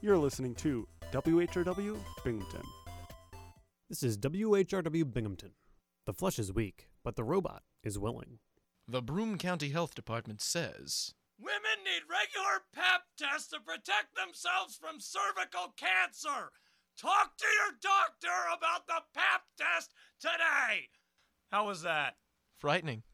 You're listening to WHRW Binghamton. This is WHRW Binghamton. The flesh is weak, but the robot is willing. The Broome County Health Department says, women need regular Pap tests to protect themselves from cervical cancer. Talk to your doctor about the Pap test today. How was that? frightening.